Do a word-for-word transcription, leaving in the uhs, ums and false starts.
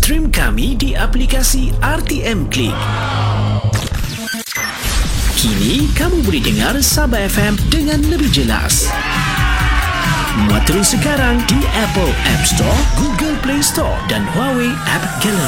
Stream kami di aplikasi R T M Click. Kini kamu boleh dengar Sabah F M dengan lebih jelas. Muat terus sekarang di Apple App Store, Google Play Store dan Huawei App Gallery.